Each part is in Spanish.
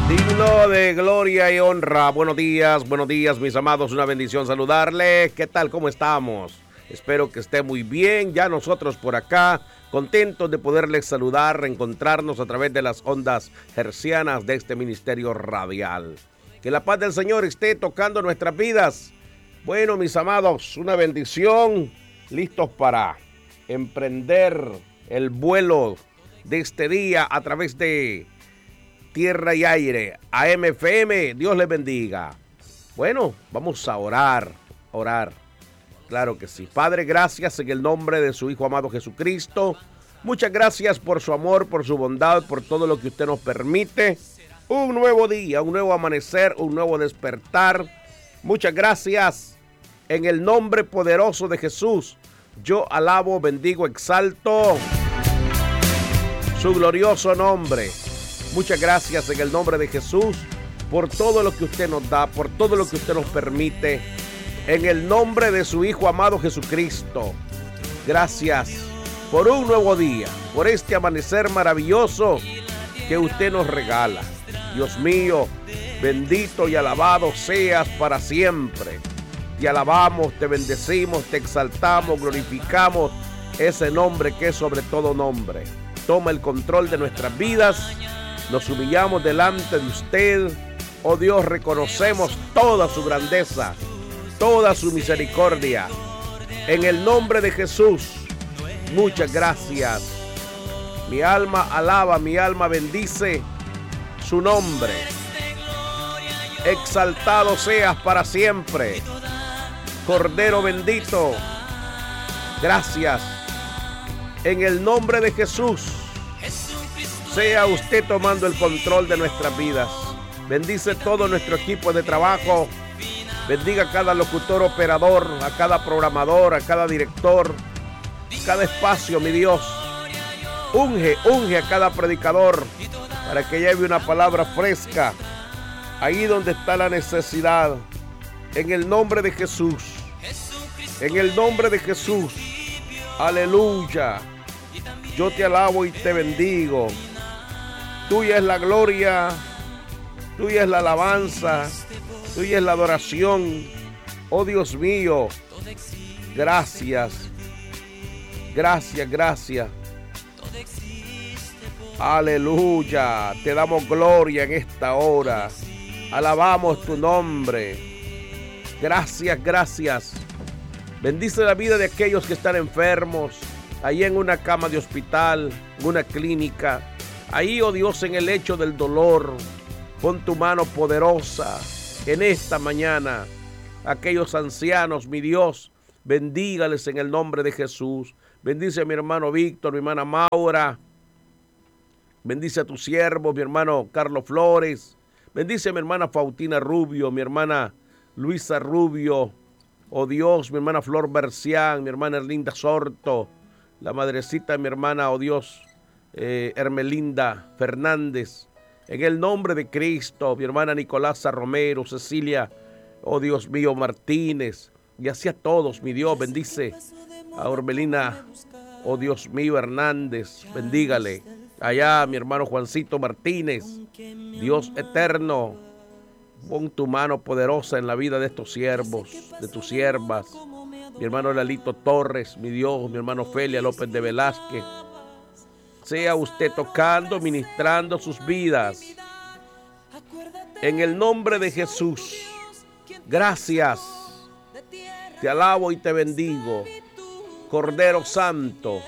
Digno de gloria y honra. Buenos días, mis amados. Una bendición saludarles. ¿Qué tal? ¿Cómo estamos? Espero que esté muy bien. Ya nosotros por acá, contentos de poderles saludar, reencontrarnos a través de las ondas hercianas de este ministerio radial. Que la paz del Señor esté tocando nuestras vidas. Bueno, mis amados, una bendición. Listos para emprender el vuelo de este día a través de Tierra y Aire, AM/FM. Dios les bendiga. Bueno, vamos a orar. Claro que sí. Padre, gracias en el nombre de su Hijo amado Jesucristo. Muchas gracias por su amor, por su bondad, por todo lo que usted nos permite. Un nuevo día, un nuevo amanecer, un nuevo despertar. Muchas gracias en el nombre poderoso de Jesús. Yo alabo, bendigo, exalto su glorioso nombre. Muchas gracias en el nombre de Jesús por todo lo que usted nos da, por todo lo que usted nos permite. En el nombre de su Hijo amado Jesucristo. Gracias por un nuevo día, por este amanecer maravilloso que usted nos regala. Dios mío, bendito y alabado seas para siempre. Te alabamos, te bendecimos, te exaltamos, glorificamos ese nombre que es sobre todo nombre. Toma el control de nuestras vidas. Nos humillamos delante de usted. Oh Dios, reconocemos toda su grandeza, toda su misericordia. En el nombre de Jesús, muchas gracias. Mi alma alaba, mi alma bendice su nombre. Exaltado seas para siempre. Cordero bendito, gracias. En el nombre de Jesús, sea usted tomando el control de nuestras vidas. Bendice todo nuestro equipo de trabajo. Bendiga a cada locutor operador, a cada programador, a cada director, cada espacio, mi Dios. Unge a cada predicador para que lleve una palabra fresca ahí donde está la necesidad. En el nombre de Jesús. En el nombre de Jesús. Aleluya. Yo te alabo y te bendigo. Tuya es la gloria. Tuya es la alabanza. Tuya es la adoración. Oh Dios mío. Gracias. Gracias. Aleluya. Te damos gloria en esta hora. Alabamos tu nombre. Gracias. Bendice la vida de aquellos que están enfermos, ahí en una cama de hospital, en una clínica. Ahí, oh Dios, en el lecho del dolor. Pon tu mano poderosa en esta mañana. Aquellos ancianos, mi Dios, bendígales en el nombre de Jesús. Bendice a mi hermano Víctor, mi hermana Maura. Bendice a tus siervos, mi hermano Carlos Flores. Bendice a mi hermana Fautina Rubio, mi hermana Luisa Rubio. Oh Dios, mi hermana Flor Bercián, mi hermana Erlinda Sorto, la madrecita de mi hermana, oh Dios, Hermelinda Fernández. En el nombre de Cristo, mi hermana Nicolasa Romero, Cecilia, oh Dios mío, Martínez. Y así a todos, mi Dios, bendice a Ormelina, oh Dios mío, Hernández, bendígale. Allá mi hermano Juancito Martínez, Dios eterno. Pon tu mano poderosa en la vida de estos siervos, de tus siervas. Mi hermano Lalito Torres, mi Dios, mi hermano Felia López de Velázquez. Sea usted tocando, ministrando sus vidas. En el nombre de Jesús. Gracias. Te alabo y te bendigo. Cordero Santo.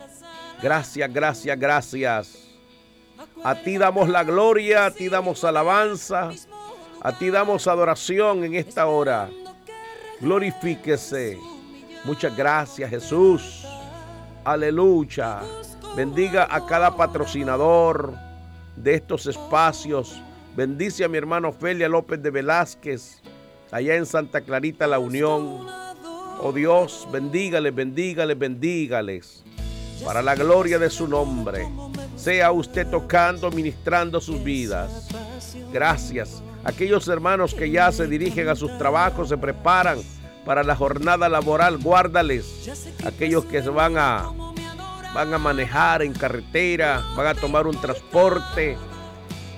Gracias. A ti damos la gloria, a ti damos alabanza. A ti damos adoración en esta hora. Glorifíquese. Muchas gracias, Jesús. Aleluya. Bendiga a cada patrocinador de estos espacios. Bendice a mi hermano Felia López de Velázquez, allá en Santa Clarita, La Unión. Oh Dios, bendígales. Para la gloria de su nombre. Sea usted tocando, ministrando sus vidas. Gracias. Aquellos hermanos que ya se dirigen a sus trabajos, se preparan para la jornada laboral, guárdales. Aquellos que van a manejar en carretera, van a tomar un transporte,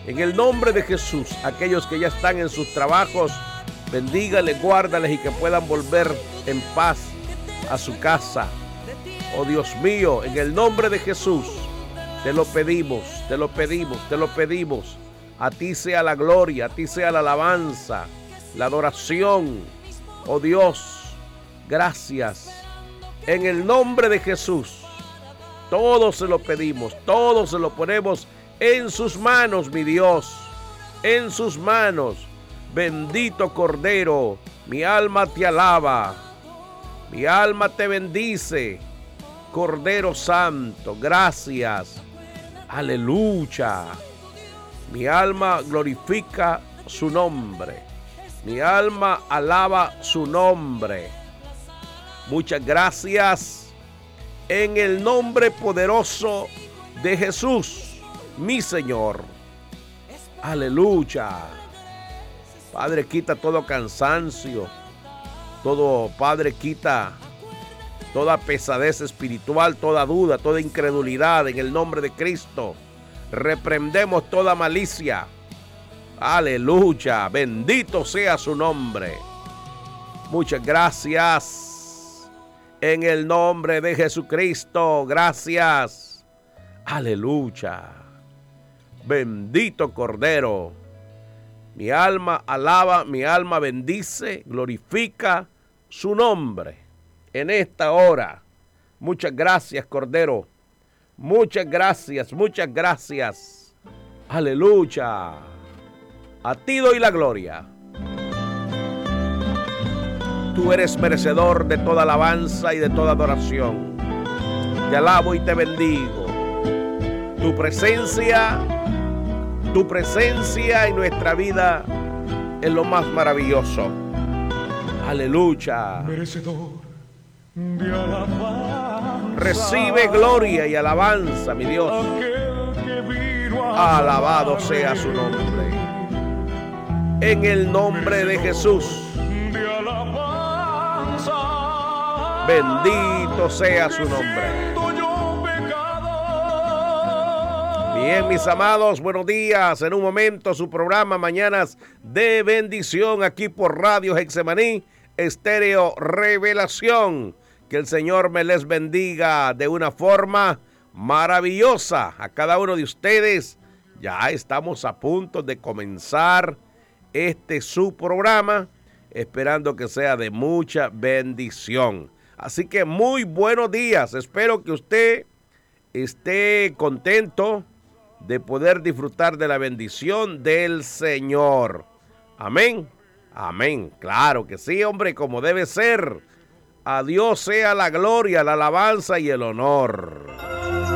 En el nombre de Jesús, aquellos que ya están en sus trabajos, bendígales, guárdales y que puedan volver en paz a su casa. Oh Dios mío, en el nombre de Jesús, te lo pedimos, te lo pedimos, te lo pedimos. A ti sea la gloria, a ti sea la alabanza, la adoración. Oh Dios, gracias. En el nombre de Jesús, todo se lo pedimos, todo se lo ponemos en sus manos, mi Dios, en sus manos. Bendito Cordero, mi alma te alaba, mi alma te bendice. Cordero Santo, gracias. Aleluya. Mi alma glorifica su nombre. Mi alma alaba su nombre. Muchas gracias. En el nombre poderoso de Jesús, mi Señor. Aleluya. Padre, quita todo cansancio. Todo, Padre, quita toda pesadez espiritual, toda duda, toda incredulidad en el nombre de Cristo. Reprendemos toda malicia. Aleluya, bendito sea su nombre. Muchas gracias. En el nombre de Jesucristo, gracias. Aleluya. Bendito Cordero. Mi alma alaba, mi alma bendice, glorifica su nombre. En esta hora, muchas gracias, Cordero. Muchas gracias, muchas gracias. Aleluya. A ti doy la gloria. Tú eres merecedor de toda alabanza y de toda adoración. Te alabo y te bendigo. Tu presencia en nuestra vida es lo más maravilloso. Aleluya. Merecedor de alabanza. Recibe gloria y alabanza, mi Dios. Alabado sea su nombre. En el nombre de Jesús. Bendito sea su nombre. Bien, mis amados, buenos días. En un momento su programa Mañanas de Bendición aquí por Radio Getsemaní, Estéreo Revelación. Que el Señor me les bendiga de una forma maravillosa a cada uno de ustedes. Ya estamos a punto de comenzar su programa, esperando que sea de mucha bendición. Así que muy buenos días. Espero que usted esté contento de poder disfrutar de la bendición del Señor. Amén. Amén. Claro que sí, hombre, como debe ser. A Dios sea la gloria, la alabanza y el honor.